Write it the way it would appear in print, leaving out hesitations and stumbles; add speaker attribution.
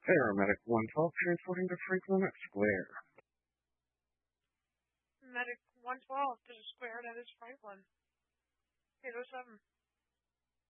Speaker 1: Paramedic 112 transporting to Franklin Square.
Speaker 2: Medic 112 to the square, that is Franklin. 807.